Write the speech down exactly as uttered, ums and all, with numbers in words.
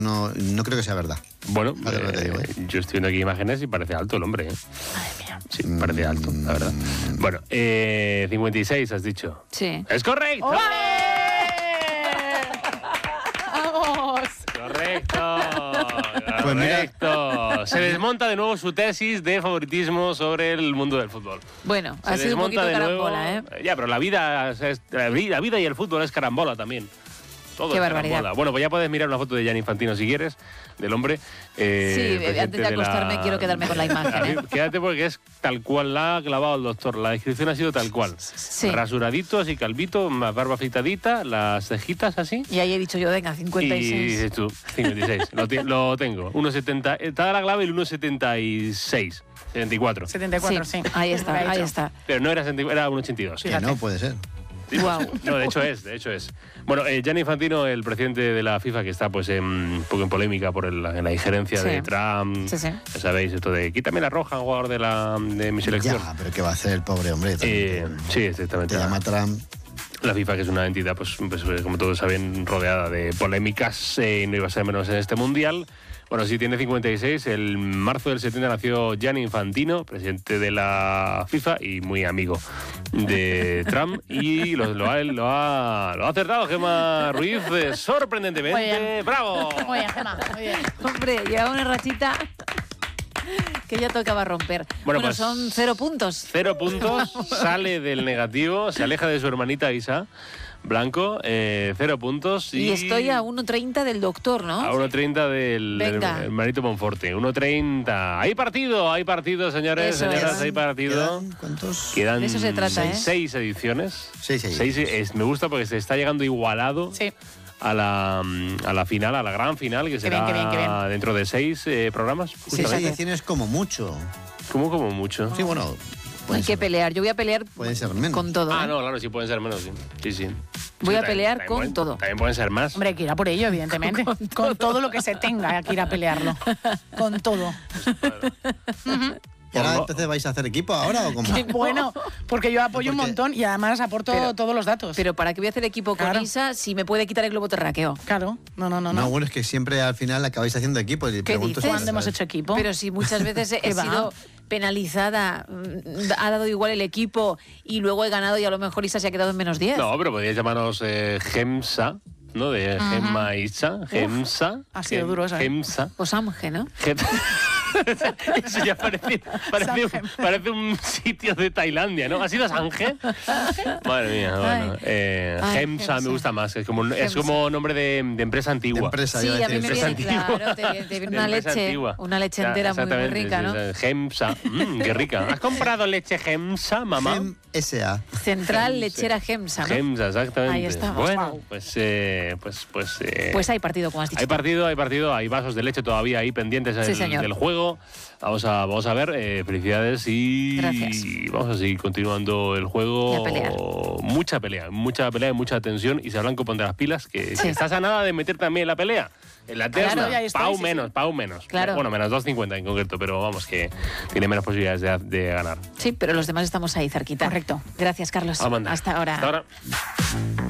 No, no creo que sea verdad. Bueno, Vale, eh, te digo, ¿eh? yo estoy viendo aquí imágenes y parece alto el hombre. ¿eh? Madre mía. Sí, parece alto, la verdad. Bueno, eh, cincuenta y seis has dicho. Sí. ¡Es correcto! ¡Vamos! Correcto, Pues mira. correcto. Se desmonta de nuevo su tesis de favoritismo sobre el mundo del fútbol. Bueno, Se ha sido un desmonta poquito de nuevo. carambola, ¿eh? Ya, pero la vida, es, la vida la vida y el fútbol es carambola también. Todo Qué es barbaridad. carambola. Bueno, pues ya puedes mirar una foto de Gianni Infantino si quieres, del hombre. Eh, Sí, presidente antes de acostarme la- quiero quedarme con la imagen, ¿eh? Quédate porque es tal cual la ha clavado el doctor. La descripción ha sido tal cual. Sí. Rasuradito, así calvito, más barba afeitadita, las cejitas así. Y ahí he dicho yo, venga, cincuenta y Y seis. dices tú, cincuenta y seis. lo, ti- lo tengo. uno setenta. Está la clave el uno setenta y seis. setenta y cuatro. setenta y cuatro, sí. Ahí está, Lo que ha ahí hecho. está. Pero no era, setenta era uno ochenta y dos. Que no puede ser. Wow. No, de hecho es, de hecho es. Bueno, eh, Gianni Infantino, el presidente de la FIFA, que está pues en, un poco en polémica por el- en la injerencia Sí. de Trump. Sí, sí. Ya sabéis, esto de quítame la roja, jugador de, la, de mi selección. Ya, pero ¿qué va a hacer el pobre hombre? Eh, sí, exactamente. Te llama Trump. La FIFA, que es una entidad, pues, pues, como todos saben, rodeada de polémicas, eh, y no iba a ser menos en este mundial. Bueno, sí, tiene cincuenta y seis. El marzo del setenta nació Gianni Infantino, presidente de la FIFA y muy amigo de Trump. Y lo, lo, ha, lo, ha, lo ha acertado Gemma Ruiz, eh, sorprendentemente. Muy bien. ¡Bravo! Muy bien, Gemma, muy bien. Hombre, lleva una rachita que ya tocaba romper. Bueno, Bueno, pues- son cero puntos. Cero puntos, sale del negativo, se aleja de su hermanita Isa Blanco, eh, cero puntos. Y, Y estoy a uno treinta del doctor, ¿no? A uno treinta del Venga. hermanito Monforte. uno treinta. Hay partido, hay partido, señores, Eso señoras, es. hay partido. ¿Quedan cuántos? Quedan De eso se trata, seis, ¿eh? seis ediciones. Seis, seis. Seis, es- me gusta porque se está llegando igualado Sí. a, la, a la final, a la gran final, que será bien, qué bien, qué bien. dentro de seis eh, programas. Seis justamente. ediciones como mucho. Como, como mucho. Sí, bueno. Hay pueden que ser- pelear. Yo voy a pelear Pueden ser menos. con todo. Ah, ¿eh? no, claro, sí pueden ser menos, sí. Sí, sí. Voy Sí, a también- pelear también con pueden- todo. También pueden ser más. Hombre, hay que ir a por ello, evidentemente. Con todo lo que se tenga, hay que ir a pelearlo. Con todo. ¿Y ahora Por lo- entonces vais a hacer equipo ahora o cómo? Que no. Bueno, porque yo apoyo un Porque- montón y además aporto Pero- todos los datos. Pero ¿para qué voy a hacer equipo con Claro. Isa si me puede quitar el globo terráqueo? Claro, no, no, no. No, no. bueno, es que siempre al final acabáis haciendo equipo. Y pregunto dices? si ¿Cuándo lo hemos sabes. hecho equipo? Pero si muchas veces he, he ¿Qué va? sido penalizada, mm, ha dado igual el equipo y luego he ganado y a lo mejor Isa se ha quedado en menos diez. No, pero podríais llamarnos eh, Gemsa, ¿no? De Gemma Isa, Gemsa. ha sido Gem- duro eso, ¿eh? Gemsa. O Samge, ¿no? Gem- Eso ya parece, parece, un, Samgem. parece un sitio de Tailandia, ¿no? ¿Ha sido Sange? Madre mía, bueno. Ay. Eh, Ay, Gemsa Gemsa. me gusta más, es como, es Gemsa. como nombre de, de empresa De antigua. empresa, Sí, iba a mí decir. me Empresa viene, antigua. claro, te, te viene De una empresa leche, antigua. una leche Ya, entera muy, muy exactamente, rica, ¿no? sí, sí. Gemsa, mm, qué rica. ¿Has comprado leche Gemsa, mamá? Gem S A. Central Gemsa. Lechera Gemsa, ¿no? Gemsa, exactamente. Ahí estamos. Bueno, Guau. pues, eh, pues, pues, eh, Pues hay partido, como has dicho. hay partido, hay partido, hay vasos de leche todavía ahí pendientes Sí, del, señor. del juego. Vamos a, vamos a ver, eh, felicidades y Gracias. vamos a seguir continuando el juego. Y a pelear. Mucha pelea, mucha pelea y mucha tensión. Y se Blanco pondrá las pilas, que, Sí. que estás a nada de meter también en la pelea. En la terna, Claro, ya estoy, Pau sí, menos, sí. Pau menos. Claro. Bueno, menos dos cincuenta en concreto, pero vamos, que tiene menos posibilidades de, de ganar. Sí, pero los demás estamos ahí cerquita. Correcto. Gracias, Carlos. Vamos a mandar. Hasta ahora. Hasta ahora.